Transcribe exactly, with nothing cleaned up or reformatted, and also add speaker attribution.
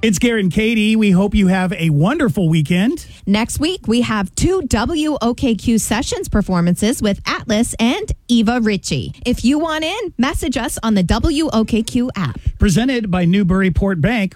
Speaker 1: It's Garrett and Katie. We hope you have a wonderful weekend.
Speaker 2: Next week, we have two W O K Q Sessions performances with Atlas and Eva Ritchie. If you want in, message us on the W O K Q app.
Speaker 1: Presented by Newburyport Bank.